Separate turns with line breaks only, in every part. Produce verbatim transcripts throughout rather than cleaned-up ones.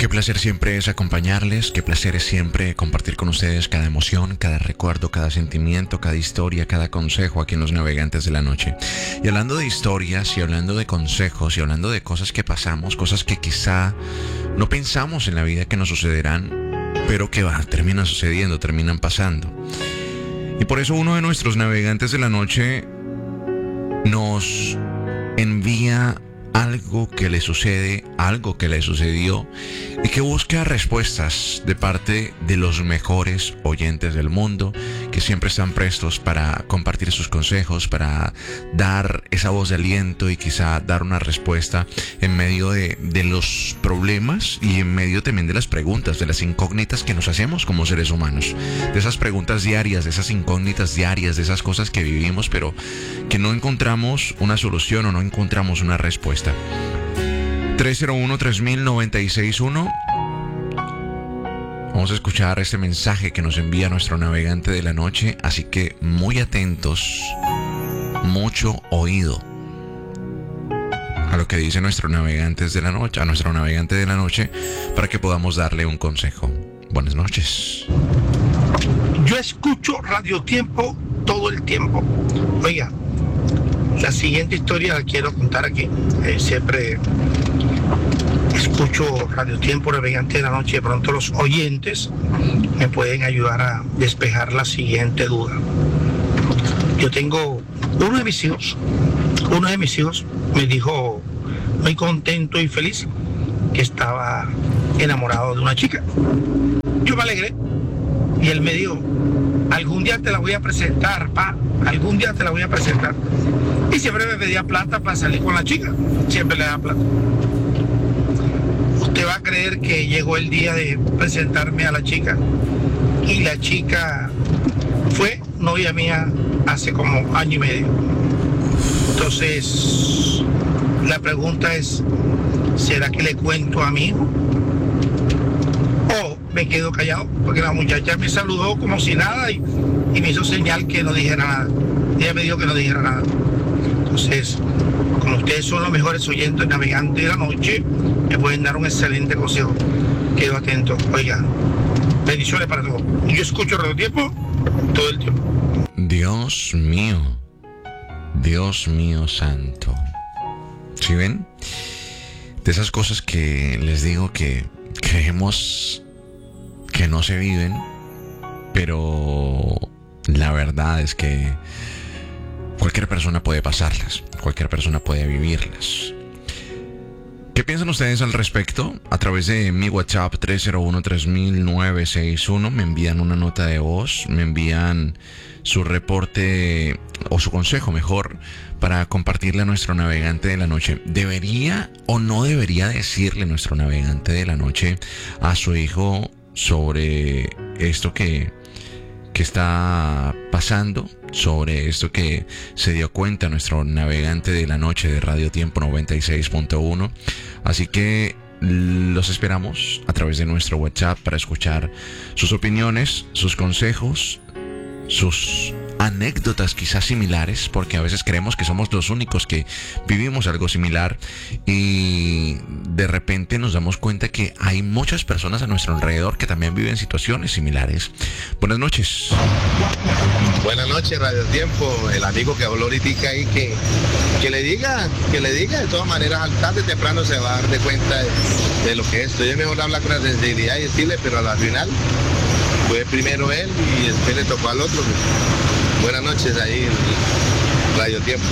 Qué placer siempre es acompañarles, qué placer es siempre compartir con ustedes cada emoción, cada recuerdo, cada sentimiento, cada historia, cada consejo aquí en Los Navegantes de la Noche. Y hablando de historias y hablando de consejos y hablando de cosas que pasamos, cosas que quizá no pensamos en la vida que nos sucederán, pero que va, terminan sucediendo, terminan pasando. Y por eso uno de nuestros navegantes de la noche nos envía algo que le sucede, algo que le sucedió y que busca respuestas de parte de los mejores oyentes del mundo, que siempre están prestos para compartir sus consejos, para dar esa voz de aliento y quizá dar una respuesta en medio de, de los problemas y en medio también de las preguntas, de las incógnitas que nos hacemos como seres humanos, de esas preguntas diarias, de esas incógnitas diarias, de esas cosas que vivimos pero que no encontramos una solución o no encontramos una respuesta. tres cero uno, tres mil, noventa y seis uno. Vamos a escuchar este mensaje que nos envía nuestro navegante de la noche, así que muy atentos, mucho oído a lo que dice nuestro navegante de la noche, a nuestro navegante de la noche, para que podamos darle un consejo. Buenas noches.
Yo escucho Radio Tiempo todo el tiempo. Oiga, la siguiente historia la quiero contar aquí. Eh, siempre escucho Radio Tiempo, Navegante de la Noche. De pronto los oyentes me pueden ayudar a despejar la siguiente duda. Yo tengo uno de mis hijos, uno de mis hijos me dijo muy contento y feliz que estaba enamorado de una chica. Yo me alegré y él me dijo: algún día te la voy a presentar, pa, algún día te la voy a presentar. Y siempre me pedía plata para salir con la chica, siempre le daba plata. Usted va a creer que llegó el día de presentarme a la chica y la chica fue novia mía hace como año y medio. Entonces, la pregunta es, ¿será que le cuento a mi hijo? O me quedo callado, porque la muchacha me saludó como si nada y, y me hizo señal que no dijera nada. Ella me dijo que no dijera nada. Entonces, como ustedes son los mejores oyentes navegantes de la noche, me pueden dar un excelente consejo. Quedo atento. Oiga, bendiciones para todos. Yo escucho Radio Tiempo todo el tiempo.
Dios mío, Dios mío santo. ¿Sí ven? De esas cosas que les digo que creemos que no se viven, pero la verdad es que cualquier persona puede pasarlas, cualquier persona puede vivirlas. ¿Qué piensan ustedes al respecto? A través de mi WhatsApp tres cero uno, tres mil, nueve seis uno me envían una nota de voz, me envían su reporte o su consejo mejor para compartirle a nuestro navegante de la noche. ¿Debería o no debería decirle nuestro navegante de la noche a su hijo sobre esto que, que está pasando, sobre esto que se dio cuenta nuestro navegante de la noche de Radio Tiempo noventa y seis punto uno? Así que los esperamos a través de nuestro WhatsApp para escuchar sus opiniones, sus consejos, sus anécdotas quizás similares, porque a veces creemos que somos los únicos que vivimos algo similar y de repente nos damos cuenta que hay muchas personas a nuestro alrededor que también viven situaciones similares. Buenas noches.
Buenas noches, Radio Tiempo. El amigo que habló ahorita ahí, que, que le diga, que le diga de todas maneras, al tarde o temprano se va a dar de cuenta de, de lo que es esto. Es mejor hablar con la sensibilidad y decirle, pero al final fue primero él y después le tocó al otro. Buenas noches ahí en Radio Tiempo.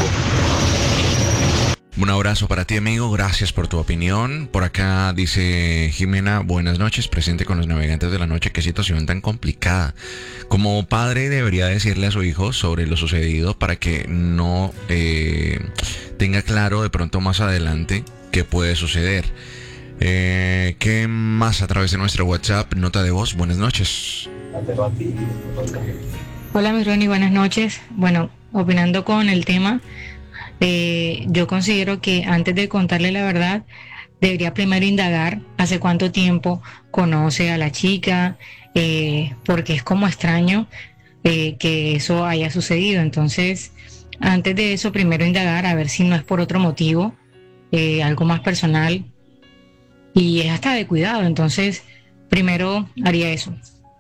Un abrazo para ti, amigo, gracias por tu opinión. Por acá dice Jimena: buenas noches, presente con los navegantes de la noche. Qué situación tan complicada. Como padre debería decirle a su hijo sobre lo sucedido para que no eh, tenga claro de pronto más adelante qué puede suceder. Eh, ¿Qué más a través de nuestro WhatsApp? Nota de voz, buenas noches.
Hola, mi Ronnie, buenas noches. Bueno, opinando con el tema, eh, yo considero que antes de contarle la verdad, debería primero indagar hace cuánto tiempo conoce a la chica, eh, porque es como extraño eh, que eso haya sucedido. Entonces, antes de eso, primero indagar a ver si no es por otro motivo, eh, algo más personal. y es hasta de cuidado. Entonces, primero haría eso.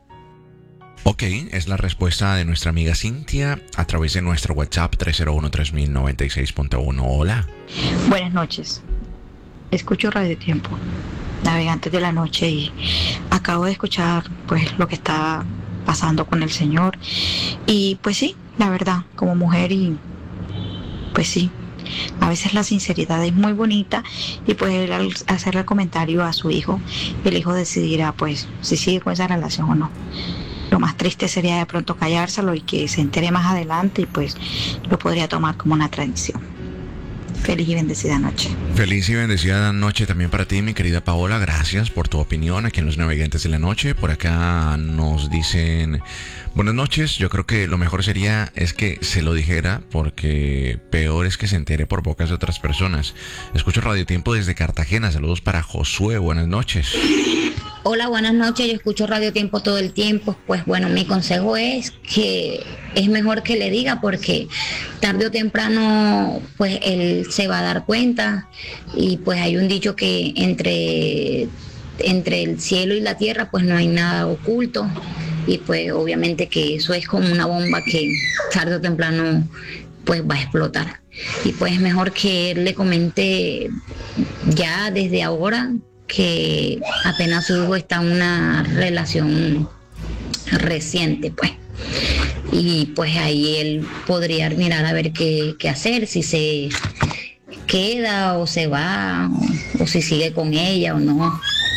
Ok, es la respuesta de nuestra amiga Cintia a través de nuestro WhatsApp tres cero uno, tres mil noventa y seis punto uno. Hola.
Buenas noches. Escucho Radio Tiempo, Navegantes de la Noche, y acabo de escuchar pues lo que está pasando con el Señor. Y pues sí, la verdad, como mujer, y pues sí, a veces la sinceridad es muy bonita, y pues él, al hacerle el comentario a su hijo, el hijo decidirá pues si sigue con esa relación o no. Lo más triste sería de pronto callárselo y que se entere más adelante, y pues lo podría tomar como una tradición. Feliz y bendecida noche.
Feliz y bendecida noche también para ti, mi querida Paola. Gracias por tu opinión aquí en Los Navegantes de la Noche. Por acá nos dicen buenas noches. Yo creo que lo mejor sería es que se lo dijera, porque peor es que se entere por bocas de otras personas. Escucho Radio Tiempo desde Cartagena. Saludos para Josué. Buenas noches.
Hola, buenas noches. Yo escucho Radio Tiempo todo el tiempo. Pues bueno, mi consejo es que es mejor que le diga, porque tarde o temprano pues él se va a dar cuenta, y pues hay un dicho que entre, entre el cielo y la tierra pues no hay nada oculto, y pues obviamente que eso es como una bomba que tarde o temprano pues va a explotar, y pues es mejor que él le comente ya desde ahora que apenas su hijo está en una relación reciente, pues. Y pues ahí él podría mirar a ver qué, qué hacer, si se queda o se va, o, o si sigue con ella o no.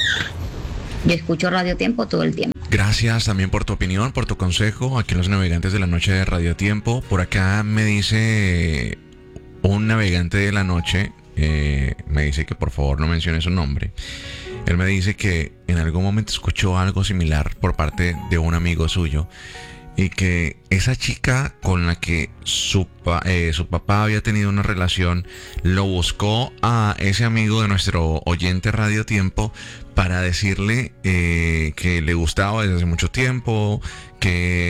Yo escucho Radio Tiempo todo el tiempo.
Gracias también por tu opinión, por tu consejo aquí en Los Navegantes de la Noche de Radio Tiempo. Por acá me dice un navegante de la noche, eh, me dice que por favor no mencione su nombre. Él me dice que en algún momento escuchó algo similar por parte de un amigo suyo, y que esa chica con la que su, pa, eh, su papá había tenido una relación lo buscó a ese amigo de nuestro oyente Radio Tiempo para decirle eh, que le gustaba desde hace mucho tiempo, que